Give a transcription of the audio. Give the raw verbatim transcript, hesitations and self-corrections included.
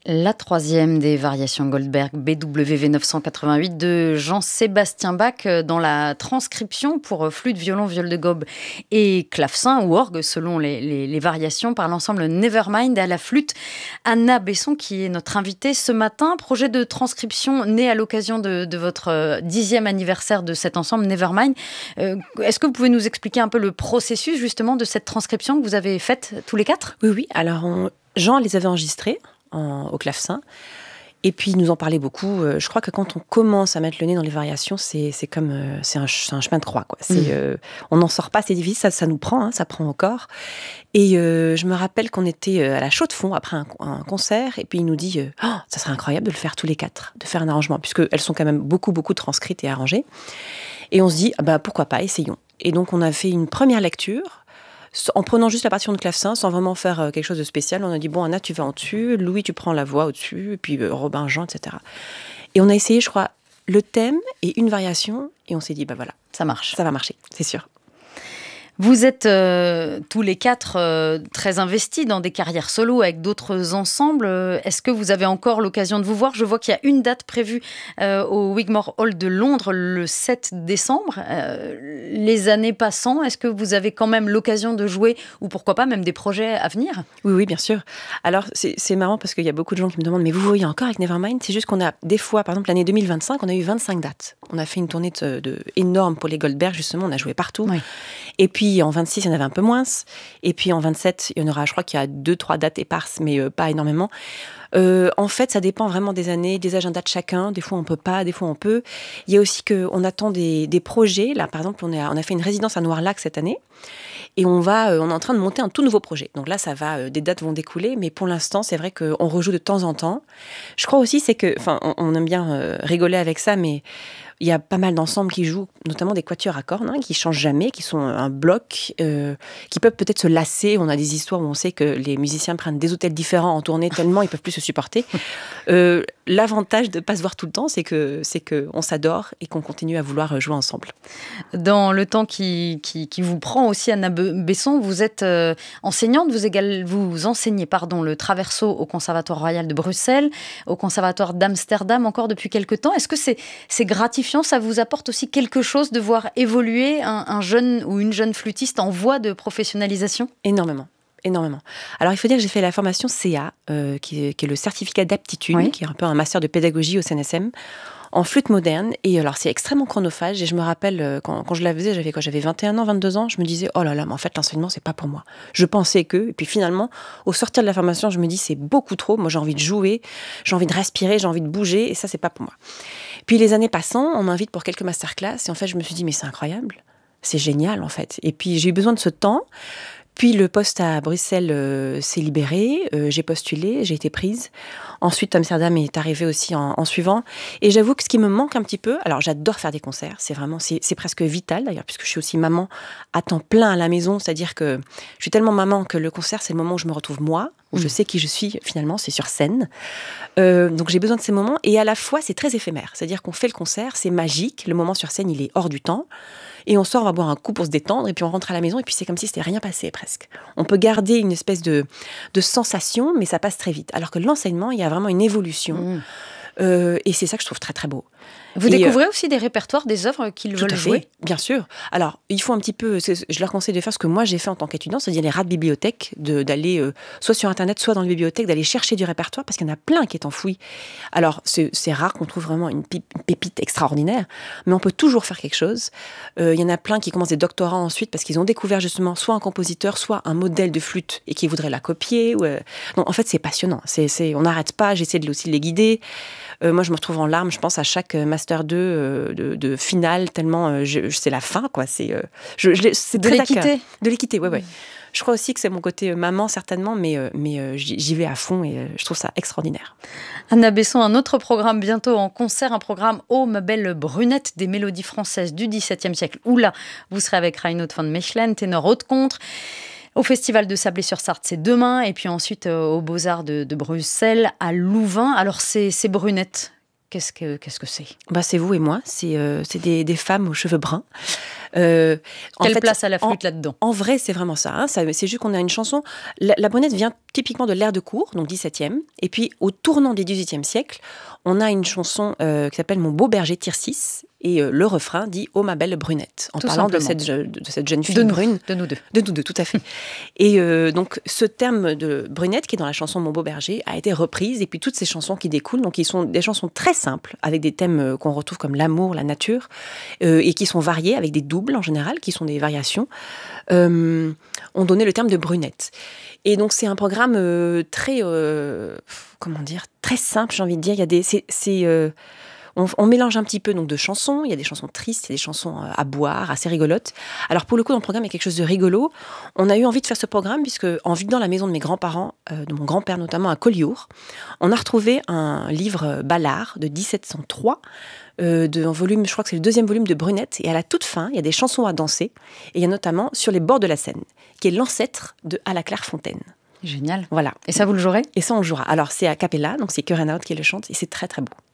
La troisième des variations Goldberg B W V neuf cent quatre-vingt-huit de Jean-Sébastien Bach dans la transcription pour flûte, violon, viol de gobe et clavecin ou orgue selon les, les, les variations par l'ensemble Nevermind à la flûte. Anna Besson qui est notre invitée ce matin. Projet de transcription né à l'occasion de, de votre dixième anniversaire de cet ensemble Nevermind. Euh, est-ce que vous pouvez nous expliquer un peu le processus justement de cette transcription que vous avez faite tous les quatre ? Oui, oui. Alors on... Jean les avait enregistrés En, au clavecin. Et puis, il nous en parlait beaucoup. Euh, je crois que quand on commence à mettre le nez dans les variations, c'est, c'est comme euh, c'est un, c'est un chemin de croix, quoi. C'est, mmh. euh, on n'en sort pas, c'est difficile, ça, ça nous prend, hein, ça prend au corps. Et euh, je me rappelle qu'on était à la Chaux-de-Fonds après un, un concert, et puis il nous dit euh, oh, ça serait incroyable de le faire tous les quatre, de faire un arrangement, puisqu'elles sont quand même beaucoup, beaucoup transcrites et arrangées. Et on se dit, ah bah, pourquoi pas, essayons. Et donc, on a fait une première lecture, en prenant juste la partition de clavecin, sans vraiment faire quelque chose de spécial. On a dit, bon, Anna, tu vas en dessus, Louis, tu prends la voix au-dessus, et puis euh, Robin, Jean, et cetera. Et on a essayé, je crois, le thème et une variation, et on s'est dit, bah voilà. Ça marche. Ça va marcher, c'est sûr. Vous êtes euh, tous les quatre euh, très investis dans des carrières solo avec d'autres ensembles. Est-ce que vous avez encore l'occasion de vous voir ? Je vois qu'il y a une date prévue euh, au Wigmore Hall de Londres le sept décembre. Euh, les années passant, est-ce que vous avez quand même l'occasion de jouer ou pourquoi pas même des projets à venir ? Oui, oui, bien sûr. Alors, c'est, c'est marrant parce qu'il y a beaucoup de gens qui me demandent « Mais vous voyez encore avec Nevermind ?» C'est juste qu'on a des fois, par exemple l'année deux mille vingt-cinq, on a eu vingt-cinq dates. On a fait une tournée de, de, énorme pour les Goldberg, justement, on a joué partout. Oui. Et puis, en vingt-six, il y en avait un peu moins. Et puis, en vingt-sept, il y en aura, je crois qu'il y a deux, trois dates éparses, mais euh, pas énormément. Euh, en fait, ça dépend vraiment des années, des agendas de chacun. Des fois, on peut pas, des fois, on peut. Il y a aussi qu'on attend des, des projets. Là, par exemple, on a, on a fait une résidence à Noirlac cette année. Et on, va, euh, on est en train de monter un tout nouveau projet. Donc là, ça va, euh, des dates vont découler. Mais pour l'instant, c'est vrai qu'on rejoue de temps en temps. Je crois aussi, c'est que, enfin, on, on aime bien euh, rigoler avec ça, mais il y a pas mal d'ensembles qui jouent, notamment des quatuors à cordes, hein, qui changent jamais, qui sont un bloc, euh, qui peuvent peut-être se lasser. On a des histoires où on sait que les musiciens prennent des hôtels différents en tournée tellement ils peuvent plus se supporter. Euh, l'avantage de pas se voir tout le temps, c'est que c'est que on s'adore et qu'on continue à vouloir jouer ensemble. Dans le temps qui qui, qui vous prend aussi, Anna Besson, vous êtes euh, enseignante, vous égal, vous enseignez pardon le traverso au Conservatoire royal de Bruxelles, au Conservatoire d'Amsterdam encore depuis quelque temps. Est-ce que c'est c'est gratifiant? Ça vous apporte aussi quelque chose de voir évoluer un, un jeune ou une jeune flûtiste en voie de professionnalisation ? Énormément. Énormément. Alors, il faut dire que j'ai fait la formation C A, euh, qui, est, qui est le certificat d'aptitude, oui. qui est un peu un master de pédagogie au C N S M, en flûte moderne. Et alors, c'est extrêmement chronophage. Et je me rappelle, quand, quand je la faisais, j'avais quoi ? J'avais vingt et un ans, vingt-deux ans. Je me disais, oh là là, mais en fait, l'enseignement, c'est pas pour moi. Je pensais que. Et puis finalement, au sortir de la formation, je me dis, c'est beaucoup trop. Moi, j'ai envie de jouer, j'ai envie de respirer, j'ai envie de bouger. Et ça, c'est pas pour moi. Puis les années passant, on m'invite pour quelques masterclass. Et en fait, je me suis dit, mais c'est incroyable. C'est génial, en fait. Et puis, j'ai eu besoin de ce temps. Puis le poste à Bruxelles euh, s'est libéré, euh, j'ai postulé, j'ai été prise. Ensuite, Amsterdam est arrivé aussi en, en suivant. Et j'avoue que ce qui me manque un petit peu, alors j'adore faire des concerts, c'est vraiment, c'est, c'est presque vital d'ailleurs, puisque je suis aussi maman à temps plein à la maison, c'est-à-dire que je suis tellement maman que le concert, c'est le moment où je me retrouve moi, où mmh. je sais qui je suis finalement, c'est sur scène. Euh, donc j'ai besoin de ces moments, et à la fois, c'est très éphémère, c'est-à-dire qu'on fait le concert, c'est magique, le moment sur scène, il est hors du temps. Et on sort, on va boire un coup pour se détendre, et puis on rentre à la maison, et puis c'est comme si c'était rien passé presque. On peut garder une espèce de, de sensation, mais ça passe très vite. Alors que l'enseignement, il y a vraiment une évolution. Mmh. Euh, et c'est ça que je trouve très très beau. Vous et découvrez euh, aussi des répertoires, des œuvres qu'ils veulent jouer ? Bien sûr. Alors, il faut un petit peu... Je leur conseille de faire ce que moi j'ai fait en tant qu'étudiant, c'est-à-dire les rats de bibliothèque, de, d'aller euh, soit sur Internet, soit dans les bibliothèques, d'aller chercher du répertoire, parce qu'il y en a plein qui est enfoui. Alors, c'est, c'est rare qu'on trouve vraiment une, pip, une pépite extraordinaire, mais on peut toujours faire quelque chose. Euh, il y en a plein qui commencent des doctorats ensuite, parce qu'ils ont découvert justement soit un compositeur, soit un modèle de flûte, et qui voudraient la copier. Ou, euh... Donc, en fait, c'est passionnant. C'est, c'est... On n'arrête pas, j'essaie de, aussi de les guider. Euh, moi, je me retrouve en larmes, je pense, à chaque Master deux euh, de, de finale, tellement euh, je, c'est la fin, quoi. C'est, euh, je, je, c'est de l'équité. De l'équité, ouais, ouais. Mmh. Je crois aussi que c'est mon côté maman, certainement, mais, euh, mais euh, j'y, j'y vais à fond et euh, je trouve ça extraordinaire. Anna Besson, un autre programme bientôt en concert, un programme Oh, ma belle brunette, des mélodies françaises du dix-septième siècle. Où là, vous serez avec Reinoud van Mechelen, ténor haute contre. Au Festival de Sablé-sur-Sarthe, c'est demain. Et puis ensuite, euh, aux Beaux-Arts de, de Bruxelles, à Louvain. Alors, ces, ces brunettes, qu'est-ce que, qu'est-ce que c'est ? Bah, c'est vous et moi. C'est, euh, c'est des, des femmes aux cheveux bruns. Euh, Quelle fait, place à la flûte en, là-dedans? En vrai, c'est vraiment ça, hein, ça. C'est juste qu'on a une chanson. La, la brunette vient typiquement de l'ère de cour, donc dix-septième. Et puis, au tournant du dix-huitième siècle, on a une chanson euh, qui s'appelle Mon beau berger Tircis. Et euh, le refrain dit « Oh ma belle brunette », en tout parlant de cette, de, de cette jeune fille de brune. De nous deux. De nous deux, tout à fait. Et euh, donc, ce terme de brunette, qui est dans la chanson Mon beau berger, a été reprise. Et puis, toutes ces chansons qui découlent, donc, ils sont des chansons très simples, avec des thèmes qu'on retrouve comme l'amour, la nature, euh, et qui sont variés, avec des doubles en général, qui sont des variations, euh, ont donné le terme de brunette. Et donc, c'est un programme euh, très, euh, comment dire, très simple, j'ai envie de dire. Il y a des... C'est... c'est euh, On, on mélange un petit peu donc, de chansons. Il y a des chansons tristes, il y a des chansons à boire, assez rigolotes. Alors pour le coup, dans le programme, il y a quelque chose de rigolo. On a eu envie de faire ce programme puisque, en vidant la maison de mes grands-parents, euh, de mon grand-père notamment, à Collioure, on a retrouvé un livre Ballard de dix-sept cent trois, euh, de, en volume, je crois que c'est le deuxième volume de Brunette. Et à la toute fin, il y a des chansons à danser. Et il y a notamment Sur les bords de la Seine, qui est l'ancêtre de À la Clairefontaine. Génial. Voilà. Et ça, vous le jouerez? Et ça, on le jouera. Alors, c'est a cappella, donc c'est Cœur and Out qui le chante, et c'est très, très beau.